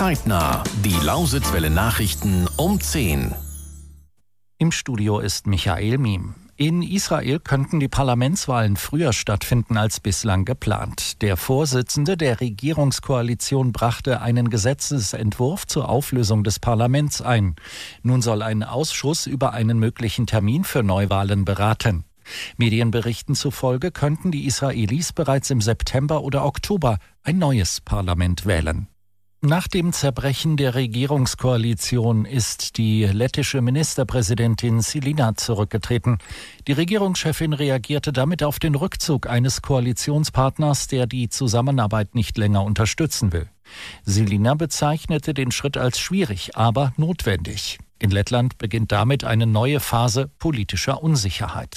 Zeitnah, die Lausitzwelle Nachrichten um 10. Im Studio ist Michael Miem. In Israel könnten die Parlamentswahlen früher stattfinden als bislang geplant. Der Vorsitzende der Regierungskoalition brachte einen Gesetzesentwurf zur Auflösung des Parlaments ein. Nun soll ein Ausschuss über einen möglichen Termin für Neuwahlen beraten. Medienberichten zufolge könnten die Israelis bereits im September oder Oktober ein neues Parlament wählen. Nach dem Zerbrechen der Regierungskoalition ist die lettische Ministerpräsidentin Zyliņa zurückgetreten. Die Regierungschefin reagierte damit auf den Rückzug eines Koalitionspartners, der die Zusammenarbeit nicht länger unterstützen will. Zyliņa bezeichnete den Schritt als schwierig, aber notwendig. In Lettland beginnt damit eine neue Phase politischer Unsicherheit.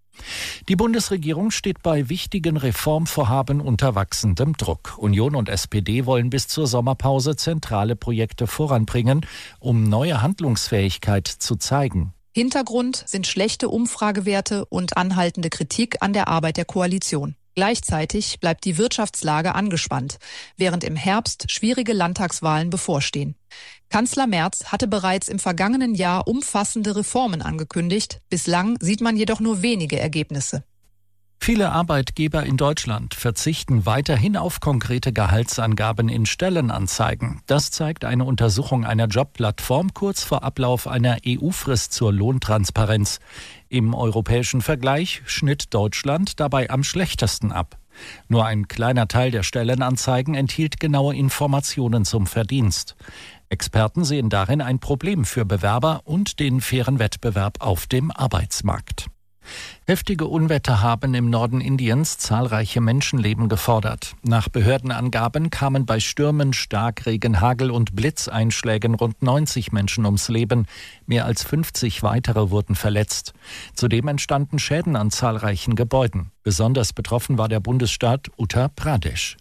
Die Bundesregierung steht bei wichtigen Reformvorhaben unter wachsendem Druck. Union und SPD wollen bis zur Sommerpause zentrale Projekte voranbringen, um neue Handlungsfähigkeit zu zeigen. Hintergrund sind schlechte Umfragewerte und anhaltende Kritik an der Arbeit der Koalition. Gleichzeitig bleibt die Wirtschaftslage angespannt, während im Herbst schwierige Landtagswahlen bevorstehen. Kanzler Merz hatte bereits im vergangenen Jahr umfassende Reformen angekündigt. Bislang sieht man jedoch nur wenige Ergebnisse. Viele Arbeitgeber in Deutschland verzichten weiterhin auf konkrete Gehaltsangaben in Stellenanzeigen. Das zeigt eine Untersuchung einer Jobplattform kurz vor Ablauf einer EU-Frist zur Lohntransparenz. Im europäischen Vergleich schnitt Deutschland dabei am schlechtesten ab. Nur ein kleiner Teil der Stellenanzeigen enthielt genaue Informationen zum Verdienst. Experten sehen darin ein Problem für Bewerber und den fairen Wettbewerb auf dem Arbeitsmarkt. Heftige Unwetter haben im Norden Indiens zahlreiche Menschenleben gefordert. Nach Behördenangaben kamen bei Stürmen, Starkregen, Hagel und Blitzeinschlägen rund 90 Menschen ums Leben. Mehr als 50 weitere wurden verletzt. Zudem entstanden Schäden an zahlreichen Gebäuden. Besonders betroffen war der Bundesstaat Uttar Pradesh.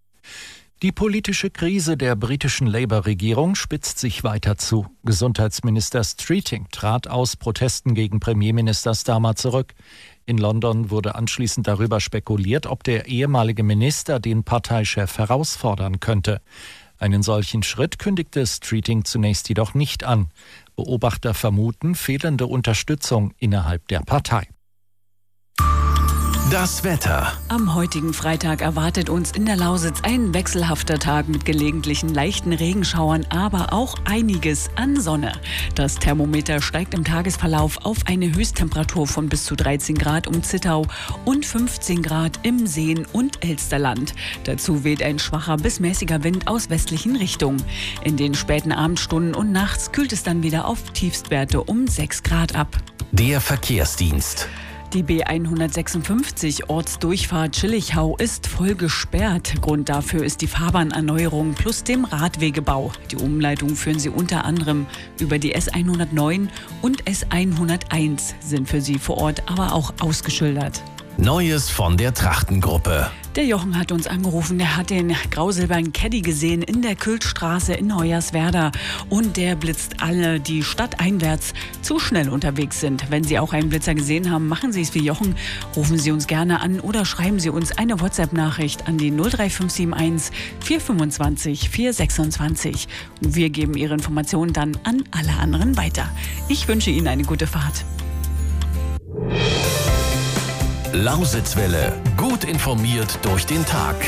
Die politische Krise der britischen Labour-Regierung spitzt sich weiter zu. Gesundheitsminister Streeting trat aus Protesten gegen Premierminister Starmer zurück. In London wurde anschließend darüber spekuliert, ob der ehemalige Minister den Parteichef herausfordern könnte. Einen solchen Schritt kündigte Streeting zunächst jedoch nicht an. Beobachter vermuten fehlende Unterstützung innerhalb der Partei. Das Wetter. Am heutigen Freitag erwartet uns in der Lausitz ein wechselhafter Tag mit gelegentlichen leichten Regenschauern, aber auch einiges an Sonne. Das Thermometer steigt im Tagesverlauf auf eine Höchsttemperatur von bis zu 13 Grad um Zittau und 15 Grad im Seen und Elsterland. Dazu weht ein schwacher bis mäßiger Wind aus westlichen Richtungen. In den späten Abendstunden und nachts kühlt es dann wieder auf Tiefstwerte um 6 Grad ab. Der Verkehrsdienst. Die B156 Ortsdurchfahrt Schillichau ist voll gesperrt. Grund dafür ist die Fahrbahnerneuerung plus dem Radwegebau. Die Umleitung führen sie unter anderem über die S109 und S101, sind für sie vor Ort aber auch ausgeschildert. Neues von der Trachtengruppe. Der Jochen hat uns angerufen, der hat den grausilbernen Caddy gesehen in der Kültstraße in Hoyerswerda und der blitzt alle, die stadteinwärts zu schnell unterwegs sind. Wenn Sie auch einen Blitzer gesehen haben, machen Sie es wie Jochen, rufen Sie uns gerne an oder schreiben Sie uns eine WhatsApp-Nachricht an die 03571 425 426. Wir geben Ihre Informationen dann an alle anderen weiter. Ich wünsche Ihnen eine gute Fahrt. Lausitzwelle. Gut informiert durch den Tag.